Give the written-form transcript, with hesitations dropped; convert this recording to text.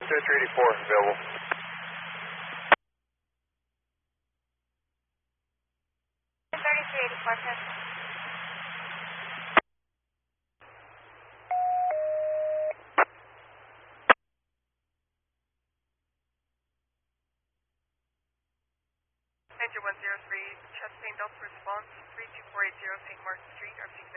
3384 available. Major 103, chest pain Delta response, 32480 St. Martin Street, RC